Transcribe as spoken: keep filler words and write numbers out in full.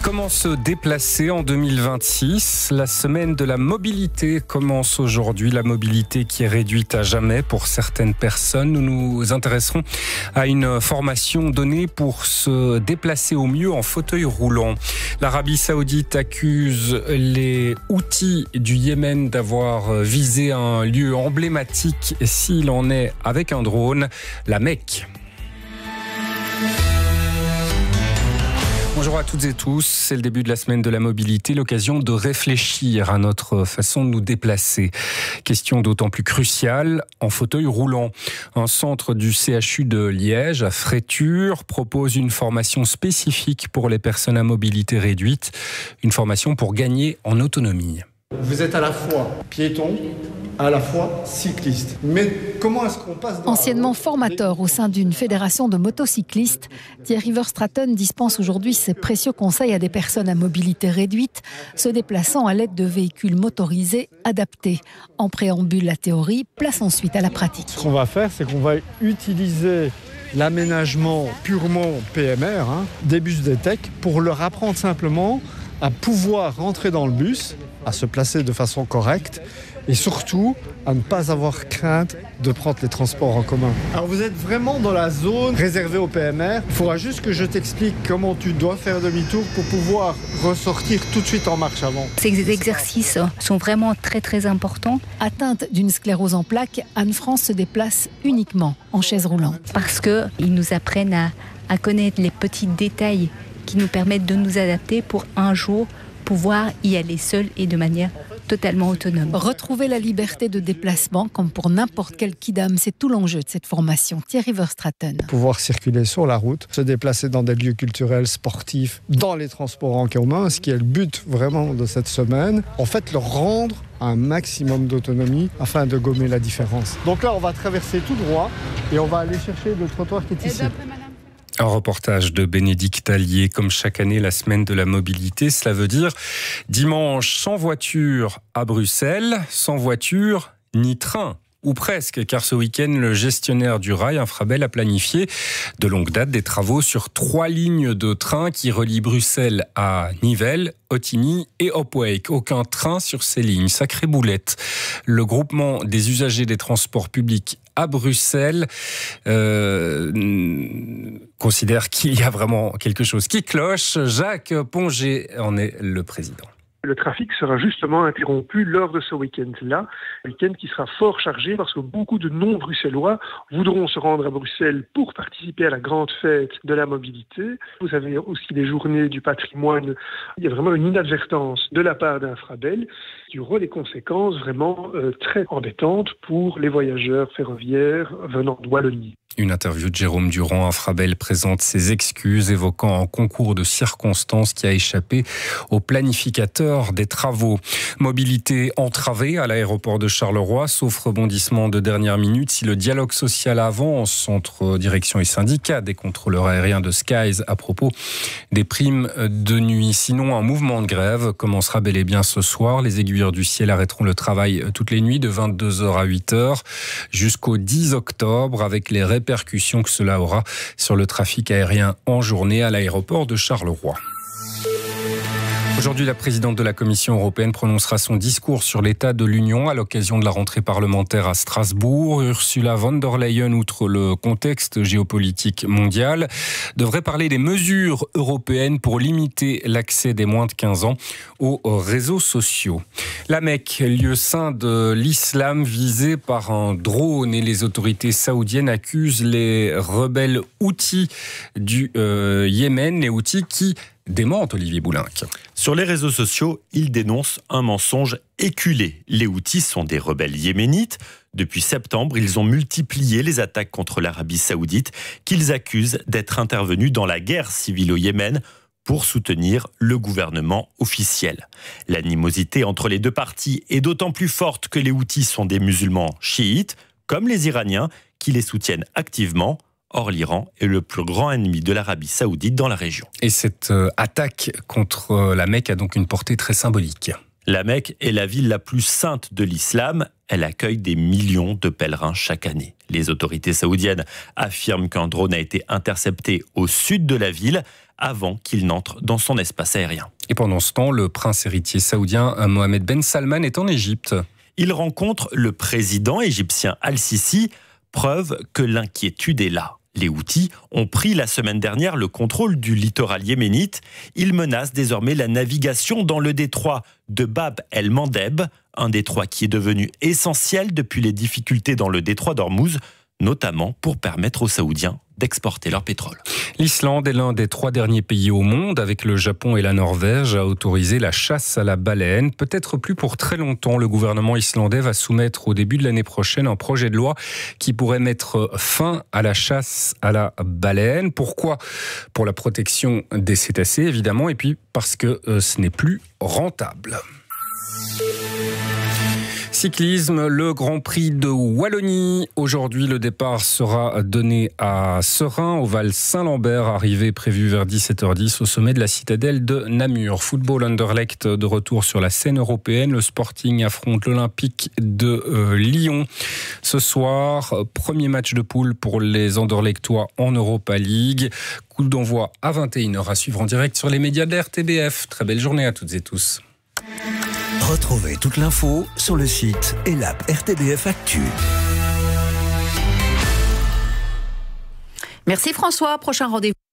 Comment se déplacer en deux mille vingt-six ? La semaine de la mobilité commence aujourd'hui. La mobilité qui est réduite à jamais pour certaines personnes. Nous nous intéresserons à une formation donnée pour se déplacer au mieux en fauteuil roulant. L'Arabie Saoudite accuse les Houthis du Yémen d'avoir visé un lieu emblématique, s'il en est, avec un drone, la Mecque. Bonjour à toutes et tous, c'est le début de la semaine de la mobilité, l'occasion de réfléchir à notre façon de nous déplacer. Question d'autant plus cruciale en fauteuil roulant. Un centre du C H U de Liège, à Fréture, propose une formation spécifique pour les personnes à mobilité réduite, une formation pour gagner en autonomie. Vous êtes à la fois piéton, à la fois cycliste. Mais comment est-ce qu'on passe dans Anciennement formateur au sein d'une fédération de motocyclistes, Thierry Verstraeten dispense aujourd'hui ses précieux conseils à des personnes à mobilité réduite, se déplaçant à l'aide de véhicules motorisés adaptés. En préambule, la théorie, place ensuite à la pratique. Ce qu'on va faire, c'est qu'on va utiliser l'aménagement purement P M R, hein, des bus D-Tech, pour leur apprendre simplement à pouvoir rentrer dans le bus, à se placer de façon correcte et surtout à ne pas avoir crainte de prendre les transports en commun. Alors vous êtes vraiment dans la zone réservée au P M R. Il faudra juste que je t'explique comment tu dois faire demi-tour pour pouvoir ressortir tout de suite en marche avant. Ces exercices sont vraiment très très importants. Atteinte d'une sclérose en plaques, Anne-France se déplace uniquement en chaise roulante. Parce qu'ils nous apprennent à, à connaître les petits détails qui nous permettent de nous adapter pour un jour pouvoir y aller seul et de manière totalement autonome. Retrouver la liberté de déplacement, comme pour n'importe quel kidam, c'est tout l'enjeu de cette formation. Thierry Verstraeten. Pouvoir circuler sur la route, se déplacer dans des lieux culturels, sportifs, dans les transports en commun, ce qui est le but vraiment de cette semaine. En fait, leur rendre un maximum d'autonomie afin de gommer la différence. Donc là, on va traverser tout droit et on va aller chercher le trottoir qui est ici. Un reportage de Bénédicte Allier, comme chaque année, la semaine de la mobilité. Cela veut dire dimanche sans voiture à Bruxelles, sans voiture ni train. Ou presque, car ce week-end, le gestionnaire du rail, Infrabel, a planifié de longue date des travaux sur trois lignes de train qui relient Bruxelles à Nivelles, Otigny et Opwijk. Aucun train sur ces lignes. Sacrée boulette. Le groupement des usagers des transports publics à Bruxelles euh, considère qu'il y a vraiment quelque chose qui cloche. Jacques Pongé en est le président. Le trafic sera justement interrompu lors de ce week-end-là, un week-end qui sera fort chargé parce que beaucoup de non-bruxellois voudront se rendre à Bruxelles pour participer à la grande fête de la mobilité. Vous avez aussi les journées du patrimoine. Il y a vraiment une inadvertance de la part d'Infrabel qui aura des conséquences vraiment euh, très embêtantes pour les voyageurs ferroviaires venant de Wallonie. Une interview de Jérôme Durand. Infrabel présente ses excuses, évoquant un concours de circonstances qui a échappé au planificateur des travaux. Mobilité entravée à l'aéroport de Charleroi, sauf rebondissement de dernière minute. Si le dialogue social avance entre direction et syndicats des contrôleurs aériens de Skies à propos des primes de nuit. Sinon, un mouvement de grève commencera bel et bien ce soir. Les aiguilleurs du ciel arrêteront le travail toutes les nuits de vingt-deux heures à huit heures jusqu'au dix octobre avec les répercussions répercussions que cela aura sur le trafic aérien en journée à l'aéroport de Charleroi. Aujourd'hui, la présidente de la Commission européenne prononcera son discours sur l'état de l'Union à l'occasion de la rentrée parlementaire à Strasbourg. Ursula von der Leyen, outre le contexte géopolitique mondial, devrait parler des mesures européennes pour limiter l'accès des moins de quinze ans aux réseaux sociaux. La Mecque, lieu saint de l'islam visé par un drone, et les autorités saoudiennes accusent les rebelles Houthis du euh, Yémen, les Houthis qui démente Olivier Boulinck. Sur les réseaux sociaux, il dénonce un mensonge éculé. Les Houthis sont des rebelles yéménites. Depuis septembre, ils ont multiplié les attaques contre l'Arabie Saoudite, qu'ils accusent d'être intervenus dans la guerre civile au Yémen pour soutenir le gouvernement officiel. L'animosité entre les deux parties est d'autant plus forte que les Houthis sont des musulmans chiites, comme les Iraniens, qui les soutiennent activement. Or, l'Iran est le plus grand ennemi de l'Arabie Saoudite dans la région. Et cette euh, attaque contre la Mecque a donc une portée très symbolique. La Mecque est la ville la plus sainte de l'islam. Elle accueille des millions de pèlerins chaque année. Les autorités saoudiennes affirment qu'un drone a été intercepté au sud de la ville, avant qu'il n'entre dans son espace aérien. Et pendant ce temps, le prince héritier saoudien Mohamed Ben Salman est en Égypte. Il rencontre le président égyptien Al-Sisi, preuve que l'inquiétude est là. Les Houthis ont pris la semaine dernière le contrôle du littoral yéménite. Ils menacent désormais la navigation dans le détroit de Bab el-Mandeb, un détroit qui est devenu essentiel depuis les difficultés dans le détroit d'Ormuz, notamment pour permettre aux Saoudiens d'exporter leur pétrole. L'Islande est l'un des trois derniers pays au monde, avec le Japon et la Norvège, à autoriser la chasse à la baleine. Peut-être plus pour très longtemps. Le gouvernement islandais va soumettre au début de l'année prochaine un projet de loi qui pourrait mettre fin à la chasse à la baleine. Pourquoi ? Pour la protection des cétacés, évidemment, et puis parce que euh, ce n'est plus rentable. Cyclisme, le Grand Prix de Wallonie. Aujourd'hui, le départ sera donné à Serein, au Val Saint-Lambert, arrivée prévue vers dix-sept heures dix au sommet de la citadelle de Namur. Football, Anderlecht de retour sur la scène européenne. Le Sporting affronte l'Olympique de euh, Lyon. Ce soir, premier match de poule pour les Anderlechtois en Europa League. Coup d'envoi à vingt et une heures à suivre en direct sur les médias de la R T B F. Très belle journée à toutes et tous. Retrouvez toute l'info sur le site et l'app R T B F Actu. Merci François, prochain rendez-vous.